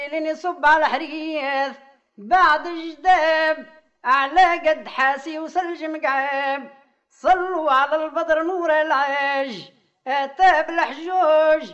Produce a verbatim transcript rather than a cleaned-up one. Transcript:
لين يصب على الحريث بعد جداب على قد حاسي وسلج مقعب. صلوا على البدر نور العاج اتى بالحجوج